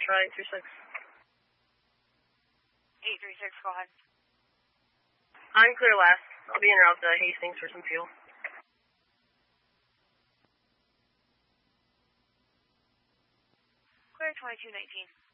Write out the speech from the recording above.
try 836. 836, go ahead. I'm clear last. I'll be en route to Hastings for some fuel. Clear 2219.